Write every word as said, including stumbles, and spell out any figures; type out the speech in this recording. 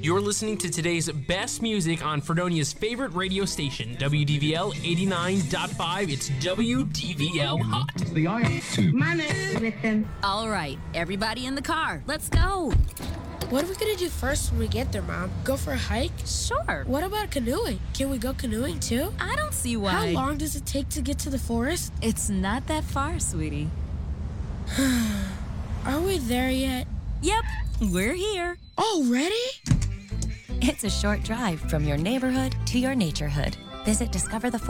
You're listening to today's best music on Fredonia's favorite radio station, W D V L eighty-nine point five. It's W D V L Hot. The I My name is with them. All right, everybody in the car. Let's go. What are we gonna do first when we get there, Mom? Go for a hike? Sure. What about canoeing? Can we go canoeing too? I don't see why. How long does it take to get to the forest? It's not that far, sweetie. Are we there yet? Yep, we're here. Already? It's a short drive from your neighborhood to your naturehood. Visit Discover the